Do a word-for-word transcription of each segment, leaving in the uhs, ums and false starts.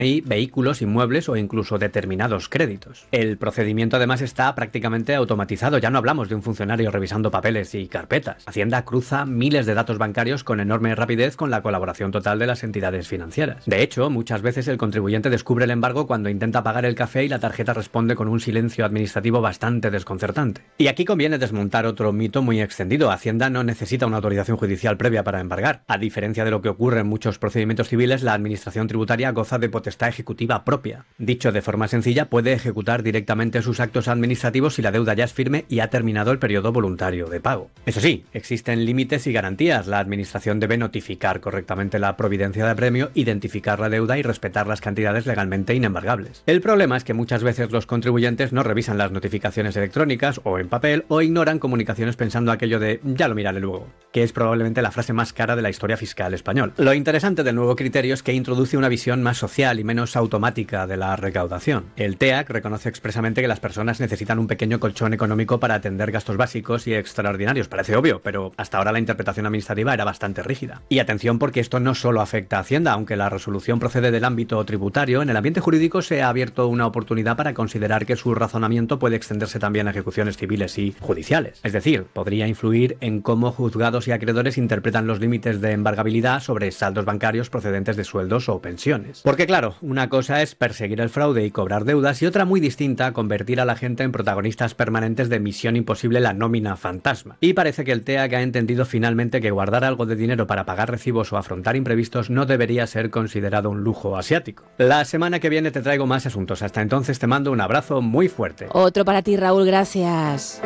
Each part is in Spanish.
y vehículos, inmuebles o incluso determinados créditos. El procedimiento además está prácticamente automatizado, ya no hablamos de un funcionario revisando papeles y carpetas. Hacienda cruza miles de datos bancarios con enorme rapidez con la colaboración total de las entidades financieras. De hecho, muchas veces el contribuyente descubre el embargo cuando intenta pagar el café y la tarjeta responde con un silencio administrativo bastante desconcertante. Y aquí conviene desmontar otro mito muy extendido. Hacienda no necesita una autorización judicial previa para embargar. A diferencia de lo que ocurre en muchos procedimientos civiles, la administración tributaria goza de potestad ejecutiva propia. Dicho de forma sencilla, puede ejecutar directamente sus actos administrativos si la deuda ya es firme y ha terminado el periodo voluntario de pago. Eso sí, existen límites y garantías. La administración debe notificar correctamente la providencia de apremio, identificar la deuda y respetar las cantidades legalmente inembargables. El problema es que muchas veces los contribuyentes no revisan las notificaciones electrónicas o en papel o ignoran comunicaciones pensando aquello de ya lo miraré luego, que es probablemente la frase más cara de la historia fiscal española. Lo interesante del nuevo criterio es que introduce una visión más social y menos automática de la recaudación. El T E A C reconoce expresamente que las personas necesitan un pequeño colchón económico para atender gastos básicos y extraordinarios. Parece obvio, pero hasta ahora la interpretación administrativa era bastante rígida. Y atención, porque esto no solo afecta a Hacienda, aunque la resolución procede del ámbito tributario, en el ambiente jurídico se ha abierto una oportunidad para considerar que su razonamiento puede extenderse también a ejecuciones civiles y judiciales. Es decir, podría influir en cómo juzgados y acreedores interpretan los límites de embargabilidad sobre saldos bancarios procedentes de sueldos o pensiones. Porque claro, una cosa es perseguir el fraude y cobrar deudas y otra muy distinta, convertir a la gente en protagonistas permanentes de Misión Imposible, la nómina fantasma. Y parece que el T E A C ha entendido finalmente que guardar algo de dinero para pagar recibos o afrontar imprevistos no debería ser considerado un lujo asiático. La semana que viene te traigo más asuntos. Hasta entonces te mando un abrazo muy fuerte. Otro para ti, Raúl, gracias.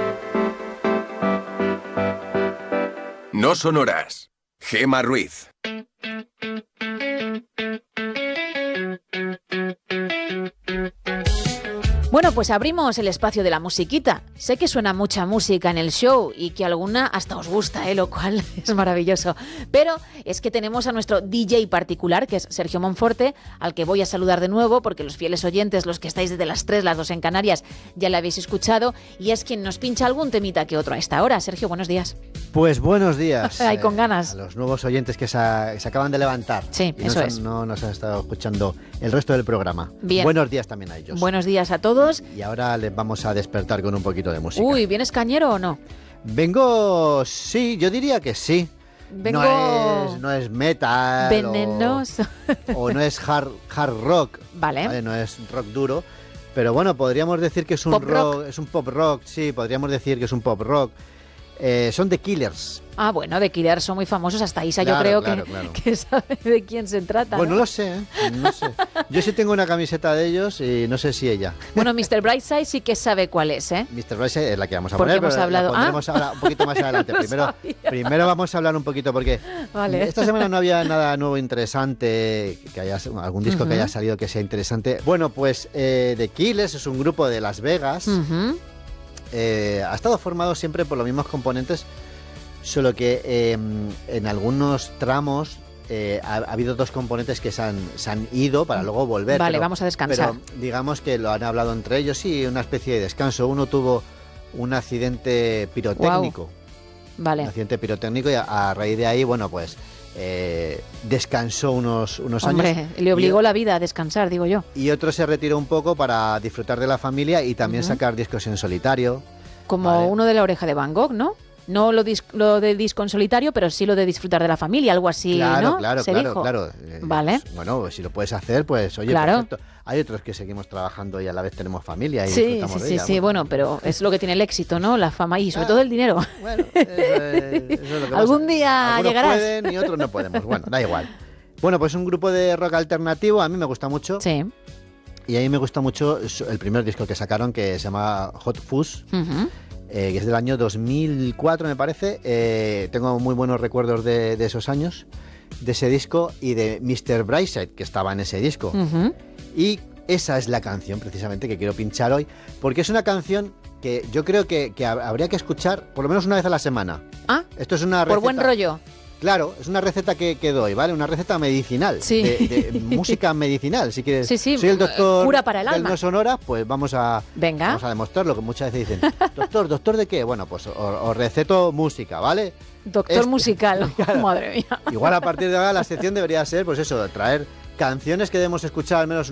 No sonoras. Gema Ruiz. Bueno, pues abrimos el espacio de la musiquita. Sé que suena mucha música en el show y que alguna hasta os gusta, ¿eh? Lo cual es maravilloso. Pero es que tenemos a nuestro D J particular, que es Sergio Monforte, al que voy a saludar de nuevo, porque los fieles oyentes, los que estáis desde las tres, las dos en Canarias, ya la habéis escuchado, y es quien nos pincha algún temita que otro a esta hora. Sergio, buenos días. Pues buenos días. Ay, con ganas. A los nuevos oyentes que se, a, se acaban de levantar. Sí, y eso no es. Han, no nos han estado escuchando el resto del programa. Bien. Buenos días también a ellos. Buenos días a todos. Y ahora les vamos a despertar con un poquito de música. Uy, ¿vienes cañero o no? Vengo, sí, yo diría que sí. Vengo... No es, no es metal. Venenoso. O, o no es hard, hard rock. Vale. ¿vale? No es rock duro. Pero bueno, podríamos decir que es un Pop rock, rock. es un pop rock, sí, podríamos decir que es un pop rock. Eh, son The Killers. Ah, bueno, The Killers son muy famosos. Hasta Isa Claro, yo creo claro, que, claro. que sabe de quién se trata. Bueno, ¿no? no lo sé, ¿eh? No sé. Yo sí tengo una camiseta de ellos y no sé si ella. Bueno, mister Brightside sí que sabe cuál es, ¿eh? mister Bryce es la que vamos a Porque poner, hemos pero hablado- la pondremos Ah. ahora un poquito más adelante. No primero, sabía. primero vamos a hablar un poquito porque Vale. esta semana no había nada nuevo interesante, que haya algún disco Ujú. que haya salido que sea interesante. Bueno, pues eh, The Killers es un grupo de Las Vegas. Ujú. Eh, ha estado formado siempre por los mismos componentes, solo que eh, en algunos tramos eh, ha, ha habido dos componentes que se han, se han ido para luego volver. Vale, pero- vamos a descansar. Pero digamos que lo han hablado entre ellos y una especie de descanso. Uno tuvo un accidente pirotécnico. Un Vale. accidente pirotécnico y a, a raíz de ahí, bueno, pues eh, descansó unos, unos Hombre, años. le obligó y, la vida a descansar, digo yo. y otro se retiró un poco para disfrutar de la familia y también Ujú. sacar discos en solitario. Como Vale. uno de La Oreja de Van Gogh, ¿no? No lo, dis- lo de disco en solitario, pero sí lo de disfrutar de la familia, algo así, claro, ¿no? claro, Se claro, dijo. claro. Eh, Vale. pues, bueno, pues si lo puedes hacer, pues oye, Claro. perfecto. Hay otros que seguimos trabajando y a la vez tenemos familia y Sí, disfrutamos sí, de sí, ella. sí, bueno, pero es lo que tiene el éxito, ¿no? La fama y sobre Ah, todo el dinero. Bueno, eso es- eso es lo que Algún pasa. día Algunos llegarás. pueden y otros no podemos. Bueno, da igual. Bueno, pues un grupo de rock alternativo, a mí me gusta mucho. Sí. Y a mí me gusta mucho el primer disco que sacaron, que se llama Hot Fuzz, Ujú. eh, que es del año dos mil cuatro, me parece. Eh, tengo muy buenos recuerdos de, de esos años, de ese disco y de mister Brightside, que estaba en ese disco. Ujú. Y esa es la canción, precisamente, que quiero pinchar hoy, porque es una canción que yo creo que, que hab- habría que escuchar por lo menos una vez a la semana. Ah, Esto es una por receta. buen rollo. Claro, es una receta que, que doy, ¿vale? Una receta medicinal, Sí. de, de música medicinal, si quieres. Sí, sí, Soy el doctor cura para el del alma. No Sonora, pues vamos a, Venga. vamos a demostrarlo, que muchas veces dicen, doctor, ¿doctor de qué? Bueno, pues os, os receto música, ¿vale? Doctor Este- musical. Madre mía. Igual a partir de ahora la sección debería ser, pues eso, traer canciones que debemos escuchar al menos